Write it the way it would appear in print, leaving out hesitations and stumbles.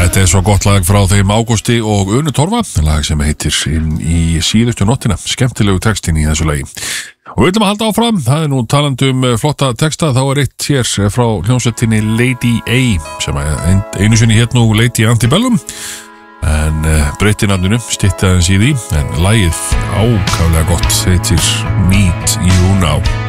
Þetta svo gott lag frá þeim Ágústi og Unu Torfa, lag sem heitir Í síðustu nóttina, skemmtilegu textin í þessu lagi. Og við ætlum að halda áfram, það nú talandi flotta texta, þá eitt hér frá hljómsveitinni Lady A, sem einu sinni hét nú Lady Antebellum, en breytti nafninu, stytti aðeins í því, en lagið ákaflega gott heitir Need You Now.